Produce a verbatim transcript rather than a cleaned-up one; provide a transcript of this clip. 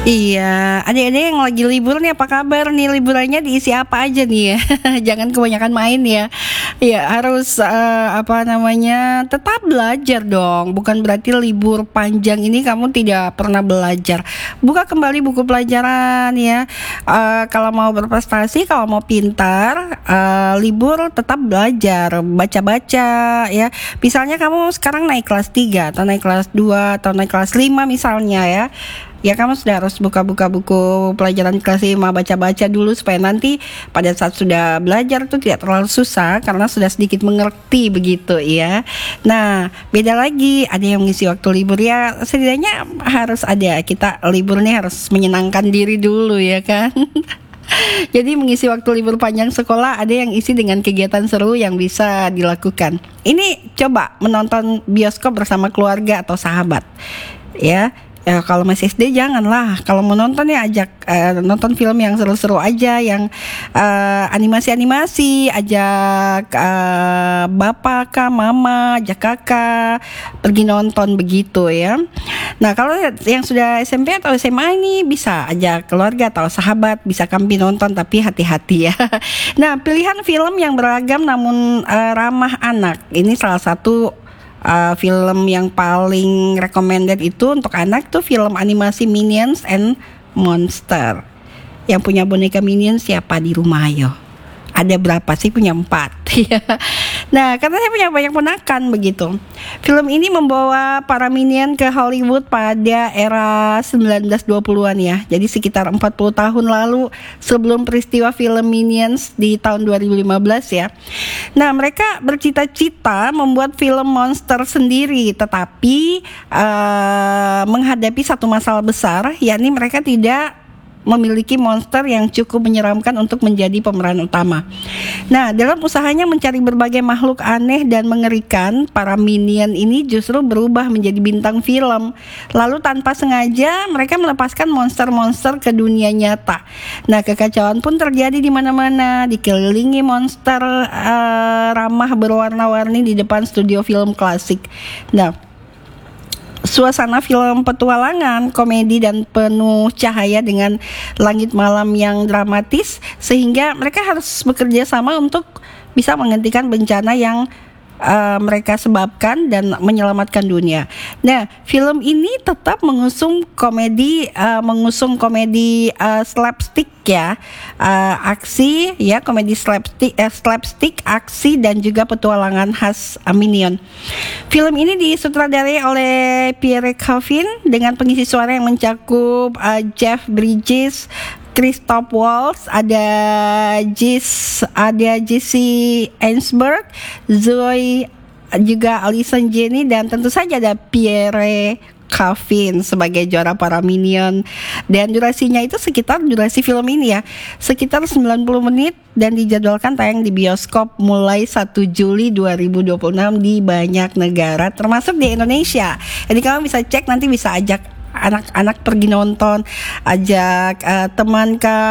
Iya, adik-adik yang lagi libur nih apa kabar nih? Liburannya diisi apa aja nih ya? Jangan kebanyakan main ya. Ya harus eh, apa namanya? Tetap belajar dong. Bukan berarti libur panjang ini kamu tidak pernah belajar. Buka kembali buku pelajaran ya. Eh, kalau mau berprestasi, kalau mau pintar, eh, libur tetap belajar, baca-baca ya. Misalnya kamu sekarang naik kelas tiga atau naik kelas dua atau naik kelas lima misalnya ya. Ya kamu sudah harus buka-buka buku pelajaran kelas lima, baca-baca dulu supaya nanti pada saat sudah belajar tuh tidak terlalu susah karena sudah sedikit mengerti begitu ya. Nah, beda lagi ada yang mengisi waktu libur ya, setidaknya harus ada, kita libur nih harus menyenangkan diri dulu ya kan. Jadi mengisi waktu libur panjang sekolah ada yang isi dengan kegiatan seru yang bisa dilakukan. Ini coba menonton bioskop bersama keluarga atau sahabat ya. Ya kalau masih S D janganlah. Kalau mau nonton ya ajak uh, nonton film yang seru-seru aja, yang uh, animasi-animasi, ajak uh, bapak kah, mama, ajak kakak pergi nonton begitu ya. Nah kalau yang sudah S M P atau S M A ini bisa ajak keluarga atau sahabat, bisa kami nonton tapi hati-hati ya. Nah pilihan film yang beragam namun uh, ramah anak ini salah satu Uh, film yang paling recommended itu untuk anak tuh film animasi Minions and Monster. Yang punya boneka Minions siapa di rumah ayo? Ada berapa sih? Punya empat. Nah, karena saya punya banyak ponakan begitu. Film ini membawa para Minion ke Hollywood pada era sembilan belas dua puluhan ya. Jadi sekitar empat puluh tahun lalu sebelum peristiwa film Minions di tahun dua ribu lima belas ya. Nah, mereka bercita-cita membuat film monster sendiri, tetapi uh, menghadapi satu masalah besar, yakni mereka tidak memiliki monster yang cukup menyeramkan untuk menjadi pemeran utama. Nah, dalam usahanya mencari berbagai makhluk aneh dan mengerikan, para Minion ini justru berubah menjadi bintang film. Lalu tanpa sengaja mereka melepaskan monster-monster ke dunia nyata. Nah, kekacauan pun terjadi di mana-mana, dikelilingi monster uh, ramah berwarna-warni di depan studio film klasik. Nah, suasana film petualangan, komedi dan penuh cahaya dengan langit malam yang dramatis sehingga mereka harus bekerja sama untuk bisa menghentikan bencana yang uh, mereka sebabkan dan menyelamatkan dunia. Nah, film ini tetap mengusung komedi, uh, mengusung komedi uh, slapstick ya, uh, aksi ya, komedi slapstick, uh, slapstick, aksi dan juga petualangan khas uh, Minion. Film ini disutradarai oleh Pierre Coffin dengan pengisi suara yang mencakup uh, Jeff Bridges, Christoph Waltz, ada Jess, ada Jesse Eisenberg, Zoe, juga Alison Janney dan tentu saja ada Pierre Coffin sebagai juara para Minion. Dan durasinya itu sekitar durasi film ini ya, sekitar sembilan puluh menit dan dijadwalkan tayang di bioskop mulai satu Juli dua ribu dua puluh enam di banyak negara termasuk di Indonesia. Jadi kamu bisa cek, nanti bisa ajak anak-anak pergi nonton, ajak uh, teman kah